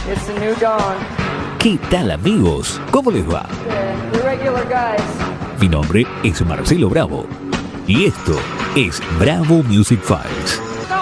It's a new dawn. ¿Qué tal, amigos? ¿Cómo les va? The regular guys. Mi nombre es Marcelo Bravo y esto es Bravo Music Files.